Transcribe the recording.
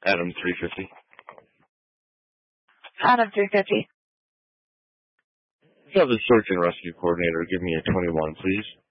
Adam 350. Adam 350. Have the search and rescue coordinator give me a 21, please.